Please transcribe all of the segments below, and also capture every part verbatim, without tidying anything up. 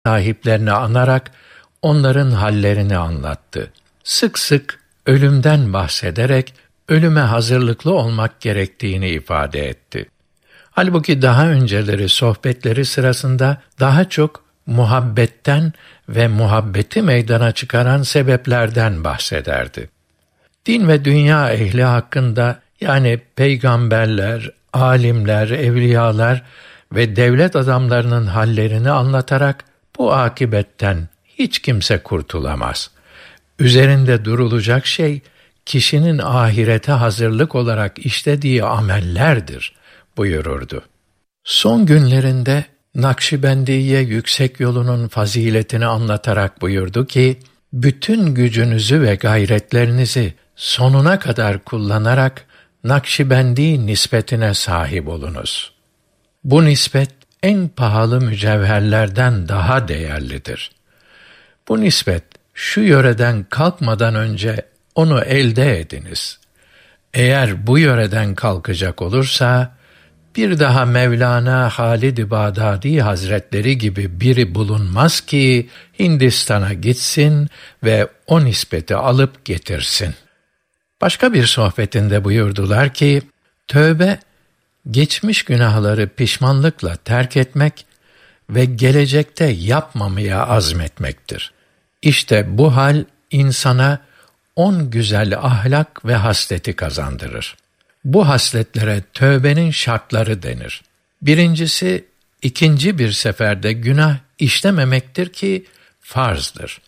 sahiplerini anarak onların hallerini anlattı. Sık sık ölümden bahsederek ölüme hazırlıklı olmak gerektiğini ifade etti. Halbuki daha önceleri sohbetleri sırasında daha çok muhabbetten ve muhabbeti meydana çıkaran sebeplerden bahsederdi. Din ve dünya ehli hakkında, yani peygamberler, alimler, evliyalar ve devlet adamlarının hallerini anlatarak bu akibetten hiç kimse kurtulamaz. Üzerinde durulacak şey, kişinin ahirete hazırlık olarak işlediği amellerdir buyururdu. Son günlerinde Nakşibendiye yüksek yolunun faziletini anlatarak buyurdu ki, bütün gücünüzü ve gayretlerinizi sonuna kadar kullanarak Nakşibendi nispetine sahip olunuz. Bu nispet en pahalı mücevherlerden daha değerlidir. Bu nispet şu yöreden kalkmadan önce onu elde ediniz. Eğer bu yöreden kalkacak olursa, bir daha Mevlana Halid-i Bağdadi Hazretleri gibi biri bulunmaz ki Hindistan'a gitsin ve o nispeti alıp getirsin. Başka bir sohbetinde buyurdular ki, tövbe, geçmiş günahları pişmanlıkla terk etmek ve gelecekte yapmamaya azmetmektir. İşte bu hal insana on güzel ahlak ve hasleti kazandırır. Bu hasletlere tövbenin şartları denir. Birincisi, ikinci bir seferde günah işlememektir ki farzdır.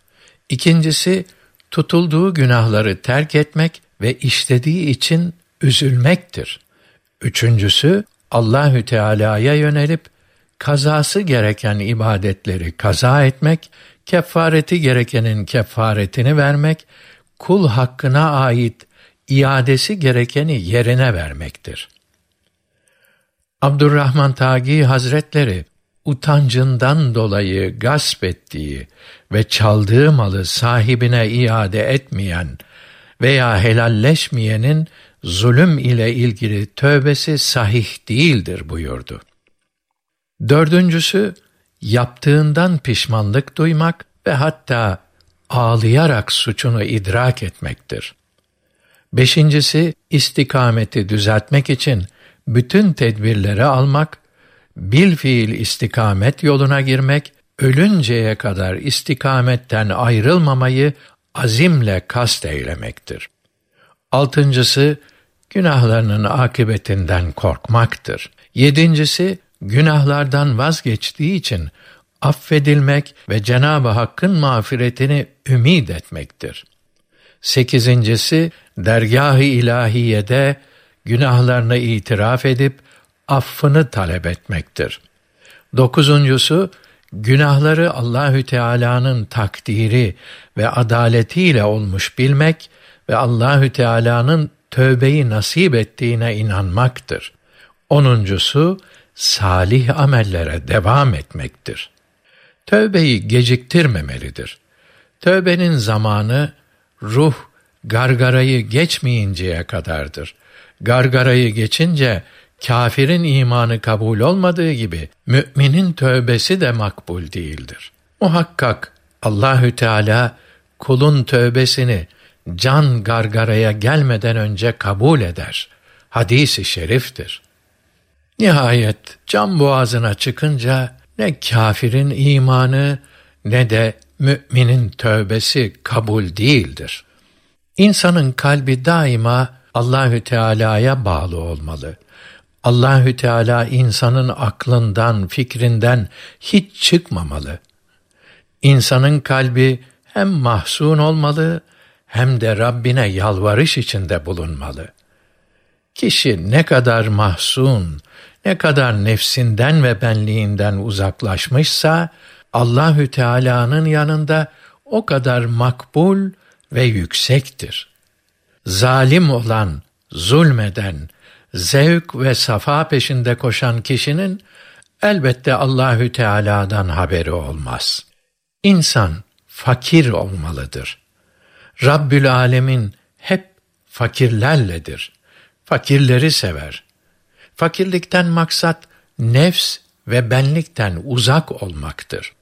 İkincisi, tutulduğu günahları terk etmek ve işlediği için üzülmektir. Üçüncüsü, Allahü Teala'ya yönelip kazası gereken ibadetleri kaza etmek, kefareti gerekenin kefaretini vermek, kul hakkına ait iadesi gerekeni yerine vermektir. Abdurrahman Tâgî Hazretleri, utancından dolayı gasp ettiği ve çaldığı malı sahibine iade etmeyen veya helalleşmeyenin zulüm ile ilgili tövbesi sahih değildir buyurdu. Dördüncüsü, yaptığından pişmanlık duymak ve hatta ağlayarak suçunu idrak etmektir. Beşincisi, istikameti düzeltmek için bütün tedbirleri almak, bilfiil istikamet yoluna girmek, ölünceye kadar istikametten ayrılmamayı azimle kast eylemektir. Altıncısı, günahlarının akıbetinden korkmaktır. Yedincisi, günahlardan vazgeçtiği için affedilmek ve Cenab-ı Hakk'ın mağfiretini ümid etmektir. Sekizincisi, dergâh-ı ilahiyede günahlarını itiraf edip affını talep etmektir. Dokuzuncusu, günahları Allahü Teala'nın takdiri ve adaletiyle olmuş bilmek ve Allahü Teala'nın tövbeyi nasip ettiğine inanmaktır. Onuncusu, salih amellere devam etmektir. Tövbeyi geciktirmemelidir. Tövbenin zamanı, ruh gargarayı geçmeyinceye kadardır. Gargarayı geçince, kâfirin imanı kabul olmadığı gibi, müminin tövbesi de makbul değildir. Muhakkak Allahü Teala, kulun tövbesini can gargaraya gelmeden önce kabul eder. Hadis-i şeriftir. Nihayet can boğazına çıkınca, ne kâfirin imanı ne de müminin tövbesi kabul değildir. İnsanın kalbi daima Allahü Teala'ya bağlı olmalı. Allahü Teala insanın aklından, fikrinden hiç çıkmamalı. İnsanın kalbi hem mahzun olmalı hem de Rabbine yalvarış içinde bulunmalı. Kişi ne kadar mahzun, ne kadar nefsinden ve benliğinden uzaklaşmışsa, Allahü Teala'nın yanında o kadar makbul ve yüksektir. Zalim olan, zulmeden, zevk ve safa peşinde koşan kişinin elbette Allahü Teala'dan haberi olmaz. İnsan fakir olmalıdır. Rabbül Alemin hep fakirlerledir. Fakirleri sever. Fakirlikten maksat nefs ve benlikten uzak olmaktır.